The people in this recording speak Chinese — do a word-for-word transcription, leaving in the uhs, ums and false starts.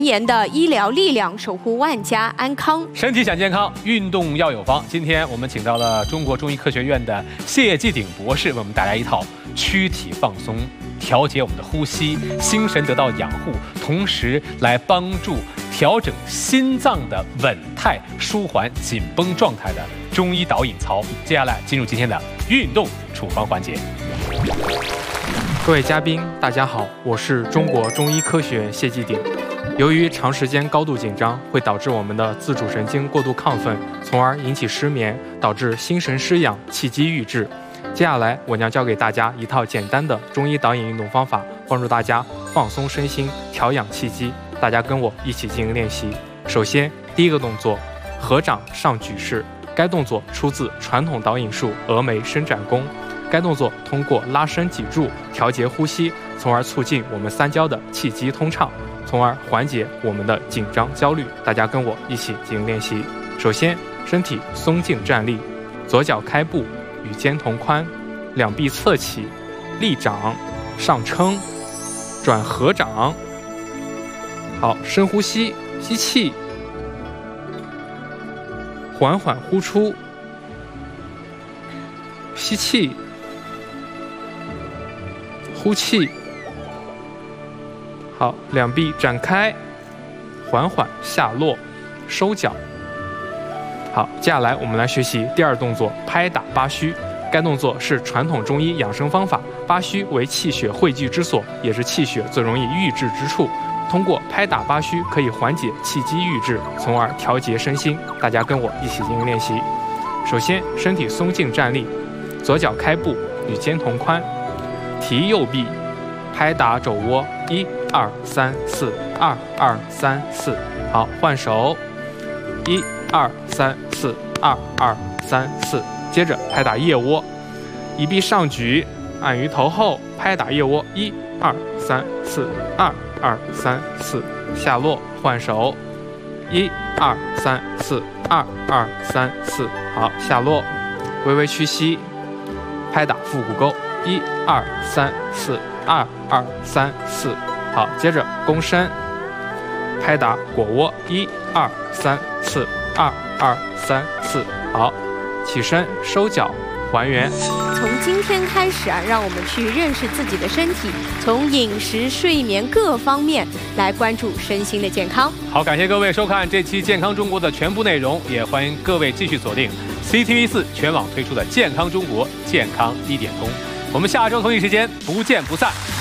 年的医疗力量，守护万家安康。 身体想健康，运动要有方。今天我们请到了中国中医科学院的谢继鼎博士，为我们带来一套躯体放松、调节我们的呼吸、心神得到养护，同时来帮助调整心脏的稳态、舒缓紧绷状态的中医导引操。接下来进入今天的运动处方环节。 各位嘉宾，大家好，我是中国中医科学院谢继鼎。由于长时间高度紧张会导致我们的自主神经过度亢奋，从而引起失眠，导致心神失养、气机郁滞。接下来，我将教给大家一套简单的中医导引运动方法，帮助大家放松身心、调养气机。大家跟我一起进行练习。首先，第一个动作，合掌上举式。该动作出自传统导引术峨眉伸展功。 该动作通过拉伸脊柱、调节呼吸，从而促进我们三焦的气机通畅，从而缓解我们的紧张焦虑。大家跟我一起进行练习。首先，身体松静站立，左脚开步，与肩同宽，两臂侧起，立掌，上撑，转合掌。好，深呼吸，吸气，缓缓呼出，吸气。 呼气，好，两臂展开，缓缓下落，收脚。好，接下来我们来学习第二动作拍打八虚。该动作是传统中医养生方法，八虚为气血汇聚之所，也是气血最容易郁滞之处。通过拍打八虚，可以缓解气机郁滞，从而调节身心。大家跟我一起进行练习。首先，身体松静站立，左脚开步，与肩同宽。 提右臂，拍打肘窝，一二三四，二二三四。好，换手，一二三四，二二三四。接着拍打腋窝，一臂上举，按于头后，拍打腋窝，一二三四，二二三四。下落，换手，一二三四，二二三四。好，下落，微微屈膝，拍打腹股沟。 一二三四，二二三四，好，接着弓身，拍打腘窝，一二三四，二二三四，好，起身收脚，还原。 从今天开始啊，让我们去认识自己的身体，从饮食、睡眠各方面来关注身心的健康。 好，感谢各位收看这期《健康中国》的全部内容，也欢迎各位继续锁定 C T V 四全网推出的《健康中国健康一点通》。 我们下周同一时间不见不散。